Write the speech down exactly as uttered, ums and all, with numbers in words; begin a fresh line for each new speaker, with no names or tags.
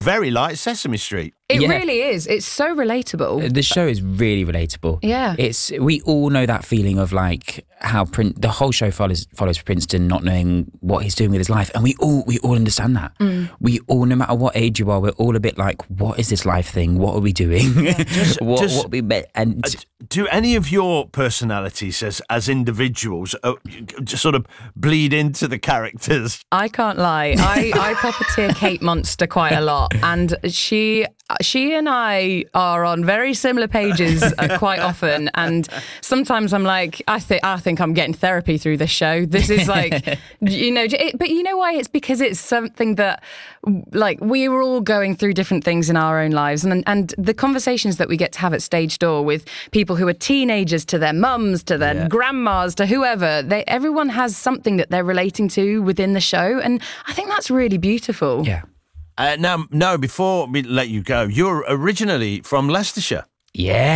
very like Sesame Street.
It
Yeah.
really is. It's so relatable.
The show is really relatable.
Yeah.
It's we all know that feeling of like how Prin- the whole show follows follows Princeton not knowing what he's doing with his life, and we all we all understand that.
Mm.
We all, no matter what age you are, we're all a bit like, what is this life thing? What are we doing? what
just-
what we met and
Uh, Do any of your personalities as as individuals uh, just sort of bleed into the characters?
I can't lie. I, I puppeteer Kate Monster quite a lot, and she she and I are on very similar pages uh, quite often. And sometimes I'm like, I think I think I'm getting therapy through this show. This is like, you know, it, but you know why? It's because it's something that, like, we were all going through different things in our own lives, and and the conversations that we get to have at Stage Door with people who are teenagers to their mums, to their
Yeah.
grandmas, to whoever, they, everyone has something that they're relating to within the show, and I think that's really beautiful.
yeah,
Uh, now, no, before we let you go, you're originally from Leicestershire.
yeah.